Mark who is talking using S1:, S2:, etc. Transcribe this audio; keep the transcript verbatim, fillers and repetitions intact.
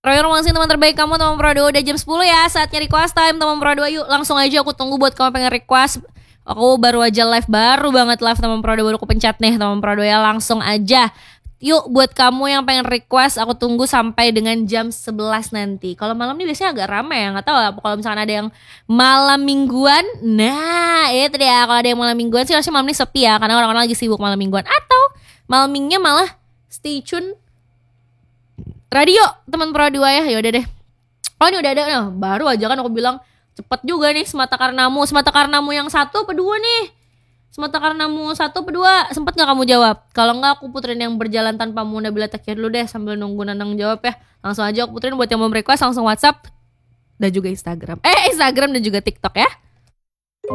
S1: Roy Romansing teman terbaik kamu, teman Pro dua udah jam sepuluh ya. Saatnya request time teman Pro dua. Yuk langsung aja aku tunggu buat kamu pengen request. Aku baru aja live, baru banget live teman Pro dua, baru aku pencet nih teman Pro dua ya. Langsung aja. Yuk buat kamu yang pengen request, aku tunggu sampai dengan jam sebelas nanti. Kalau malam nih biasanya agak ramai ya, nggak tahu ya. Kalau misalkan ada yang malam mingguan, nah itu dia. Kalau ada yang malam mingguan sih harusnya malam ini sepi ya, karena orang-orang lagi sibuk malam mingguan. Atau malam minggunya malah stay tune radio teman Pro dua ya. Yaudah deh. Oh ini udah ada, nah, baru aja kan aku bilang cepet juga nih. Semata Karenamu, Semata Karenamu yang satu apa dua nih? Semata Karenamu satu apa dua? Sempet gak kamu jawab? Kalau enggak aku puterin yang Berjalan Tanpamu Nabila Taqiyah dulu deh, sambil nunggu Nanang jawab ya. Langsung aja aku puterin buat yang mau request, langsung WhatsApp dan juga Instagram. Eh Instagram dan juga TikTok ya.